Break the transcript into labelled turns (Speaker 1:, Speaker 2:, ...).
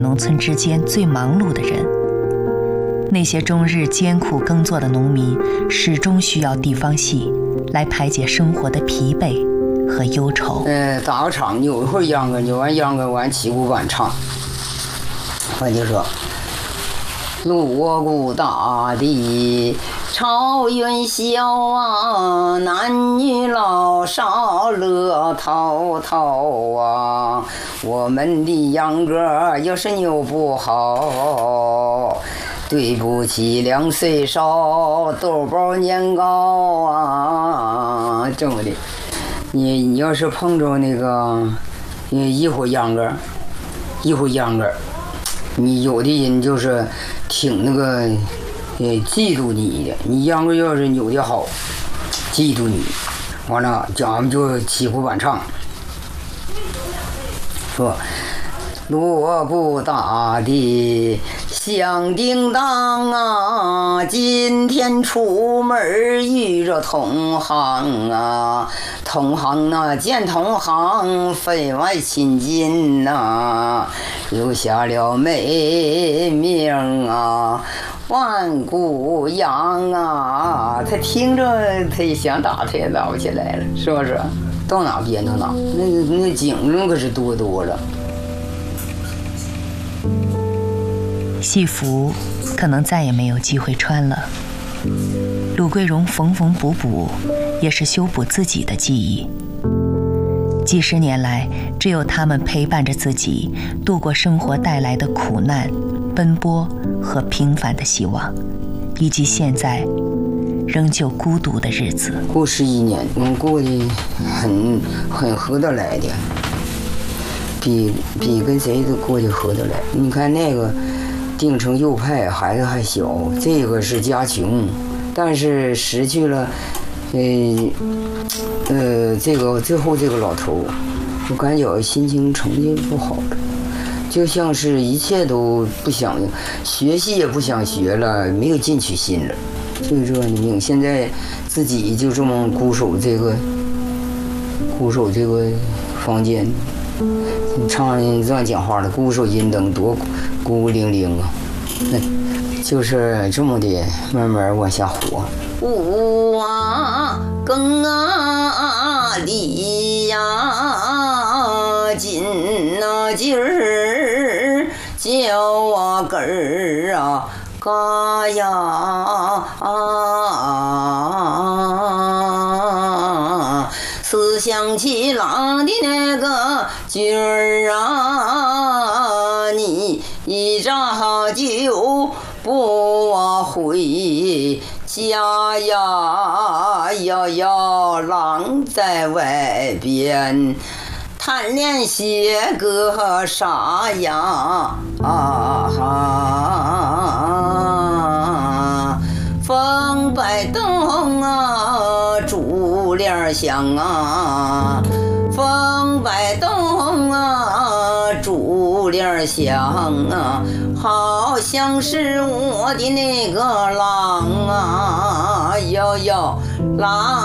Speaker 1: 农村之间最忙碌的人。那些终日艰苦耕作的农民，始终需要地方戏来排解生活的疲惫和忧愁。
Speaker 2: 打个场，扭一会儿秧歌，扭完秧歌完起鼓板唱，我就说：锣鼓大地朝云霄啊，男女老少乐滔滔啊。我们的秧歌要是扭不好，对不起2岁少，豆包年糕啊，这么的。你要是碰着那个一会秧歌，你有的人就是挺那个嫉妒你的，你秧歌要是扭的好，嫉妒你，完了咱们就起鼓板唱，说锣鼓大地响叮当啊，今天出门遇着同行啊，同行啊见同行分外亲近啊，留下了美名啊，万古扬啊。他听着他也想打，他也打不起来了，是不是？到哪编到哪，那景可是多了。
Speaker 1: 戏服可能再也没有机会穿了，鲁桂荣缝缝补补，也是修补自己的记忆。几十年来，只有他们陪伴着自己，度过生活带来的苦难、奔波和平凡的希望，以及现在仍旧孤独的日子。
Speaker 2: 过11年，我们过得很合得来的，比跟谁都过得合得来。你看那个定成右派，孩子还小，这个是家穷，但是失去了，这个最后这个老头，我感觉心情成绩不好了，就像是一切都不想学习，也不想学了，没有进取心了。就这你现在自己就这么固守这个房间。你唱你这样讲话了，固守银灯多孤零零啊，就是这么的慢慢往下活。五啊更啊里呀，紧啊劲儿叫啊根儿啊嘎呀思想起郎的那个军儿啊，你照旧不回家呀，要郎在外边贪恋些个啥呀风摆动啊，竹帘响啊，风摆动啊，竹帘响啊，好像是我的那个郎啊，郎。